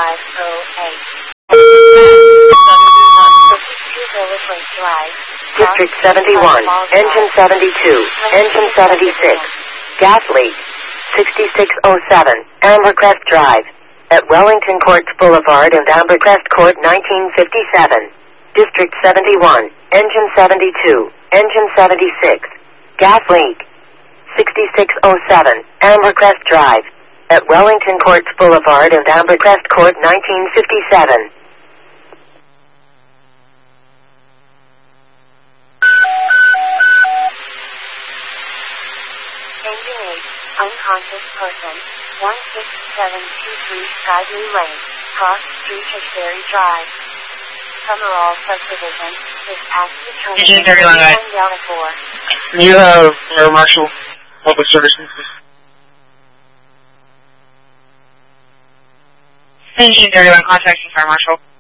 District 71, Engine 72, Engine 76, gas leak, 6607, Ambercrest Drive, at Wellington Courts Boulevard and Ambercrest Court 1957. District 71, Engine 72, Engine 76, gas leak, 6607, Ambercrest Drive, at Wellington Courts Boulevard and Ambercrest Court 1957. Engine 8, unconscious person, 16723 Skyview Lane, Cross Street, Hickory Drive. Summerall Subdivision, is at the terminal. Engine 31, guys. You have Air Marshal Public Services. Engine 31, contacting Fire Marshal.